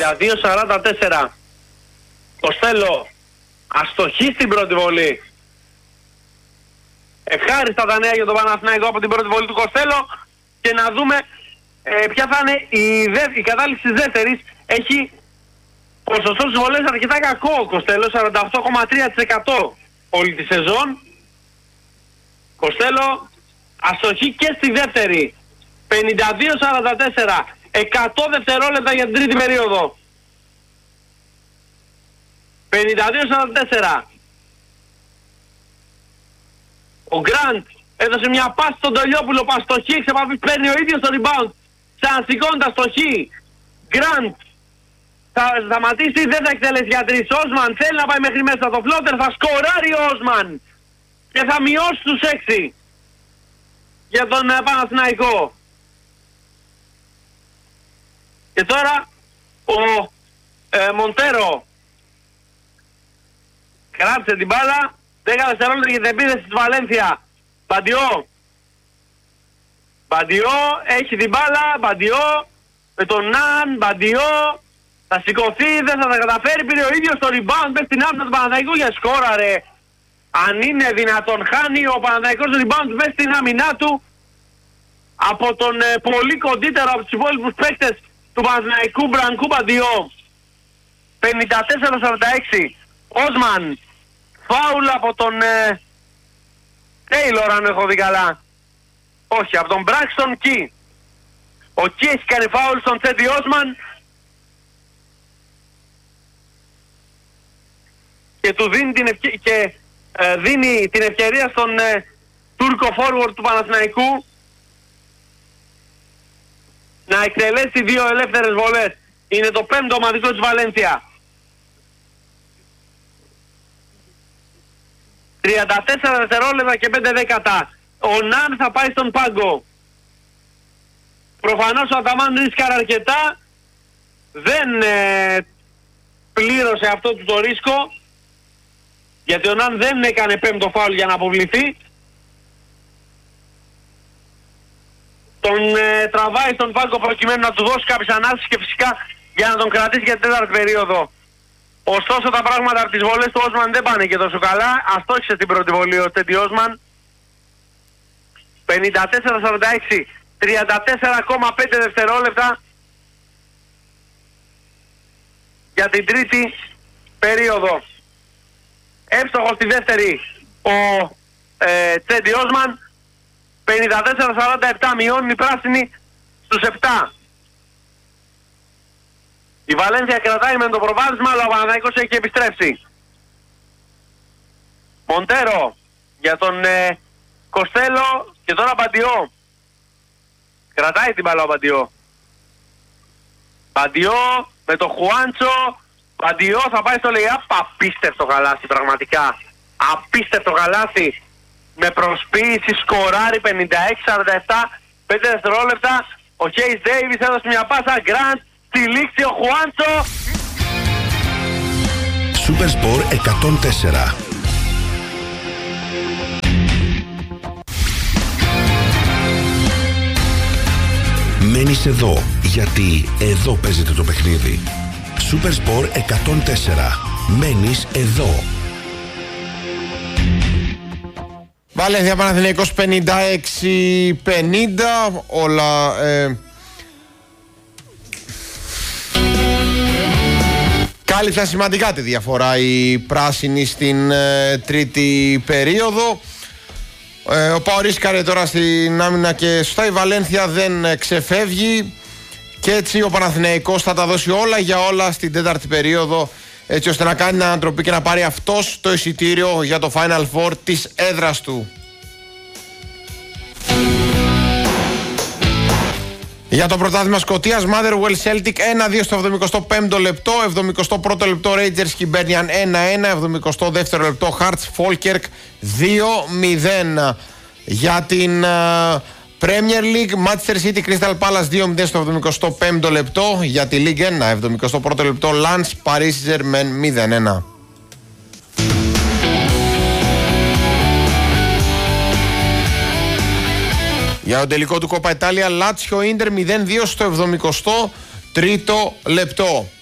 52-44. Κοστέλο, αστοχή στην πρώτη βολή. Ευχάριστα τα νέα για τον Παναθηναϊκό από την πρώτη βολή του Κοστέλο. Και να δούμε ποια θα είναι η κατάληξη της δεύτερης. Έχει ποσοστό στις βολές αρκετά κακό ο Κοστέλο, 48,3% όλη τη σεζόν. Κοστέλο, αστοχή και στη δεύτερη. 52-44. 100 δευτερόλεπτα για την τρίτη περίοδο. 52-44. Ο Γκραντ έδωσε μια πάση στον Τολιόπουλο, παστοχή, εξεπαφή, παίρνει ο ίδιος το rebound. Ξανασηκώνει τα στοχή. Γκραντ θα σταματήσει, δεν θα εκτελέσει για τρεις. Όσμαν θέλει να πάει μέχρι μέσα το φλότερ, θα σκοράρει ο Όσμαν. Και θα μειώσει τους 6 για τον Παναθηναϊκό. Και τώρα ο Μοντέρο κράτησε την μπάλα. 10 δευτερόλεπτα για την επίθεση της Βαλένθια. Μπαντιό έχει την μπάλα. Μπαντιό με τον Ναν. Μπαντιό θα σηκωθεί, δεν θα τα καταφέρει. Πήρε ο ίδιος το rebound μέσα στην άμυνα του Παναθηναϊκού για σκόραρε. Αν είναι δυνατόν, χάνει ο Παναθηναϊκός rebound μέσα στην άμυνά του από τον πολύ κοντύτερο από τους υπόλοιπους παίκτες του Παναθηναϊκού, Μπρανκού Μπαντιό. 54-46. Όσμαν. Φάουλ από τον Τέιλορ, αν έχω δει καλά. Όχι, από τον Μπράξτον Κι. Ο Κι έχει κάνει φάουλ στον Τσέντι Όσμαν και του δίνει δίνει την ευκαιρία στον Τούρκο forward του Παναθηναϊκού να εκτελέσει 2 ελεύθερες βολές. Είναι το 5ο ομαδικό της Βαλένθια. 34 δευτερόλεπτα και 5 δέκατα. Ο Ναν θα πάει στον πάγκο. Προφανώς ο Αταμάν ρίσκαρε αρκετά. Δεν πλήρωσε αυτό το ρίσκο, γιατί ο Ναν δεν έκανε 5ο φάουλ για να αποβληθεί. Τον τραβάει στον πάγκο προκειμένου να του δώσει κάποιες ανάσεις και φυσικά για να τον κρατήσει για την 4η περίοδο. Ωστόσο τα πράγματα από τις βολές του Όσμαν δεν πάνε και τόσο καλά. Αστόχησε την πρώτη βολή ο Τσέντι Όσμαν. 54-46. 34,5 δευτερόλεπτα για την τρίτη περίοδο. Εύστοχο στη δεύτερη ο Τσέντι Όσμαν. 54-47, μειώνει η πράσινη στους 7. Η Βαλένθια κρατάει με το προβάδισμα, αλλά ο Παναθηναϊκός έχει επιστρέψει. Μοντέρο για τον Κοστέλο και τώρα Μπαντιό. Κρατάει την μπάλα ο Μπαντιό. Μπαντιό με το Χουάντσο. Μπαντιό θα πάει στο lay-up. Απίστευτο καλάθι πραγματικά. Απίστευτο καλάθι. Με προσποίηση σκοράρει 56-47. 5 δευτερόλεπτα. Ο Χέις Ντέιβις έδωσε μια πάσα. Γκραντ. Στη λήξη ο Χουάντσο. Σούπερ Σπορ 104. Μένεις εδώ, γιατί εδώ παίζεται το παιχνίδι. Σούπερ Σπορ 104. Μένεις εδώ. Βαλένθια Παναθηναϊκός 56-50. Όλα κάλυψαν σημαντικά τη διαφορά οι πράσινοι στην τρίτη περίοδο. Ο Πάο ρίσκαρε τώρα στην άμυνα και σωστά, η Βαλένθια δεν ξεφεύγει και έτσι ο Παναθηναϊκός θα τα δώσει όλα για όλα στην τέταρτη περίοδο, έτσι ώστε να κάνει την ανατροπή και να πάρει αυτός το εισιτήριο για το Final Four της έδρας του. Για το πρωτάθλημα Σκωτίας, Motherwell Celtic 1-2 στο 75ο λεπτό, 71ο λεπτό Rangers Hibernian 1-1, 72ο λεπτό Hearts Falkirk 2-0. Για την Premier League, Manchester City Crystal Palace 2-0 στο 75ο λεπτό. Για τη Ligue 1, 71ο λεπτό Lens Paris Saint-Germain 0-1. Για τον τελικό του Κόπα Ιτάλια, Λάτσιο Ίντερ 0-2 στο 73ο λεπτό.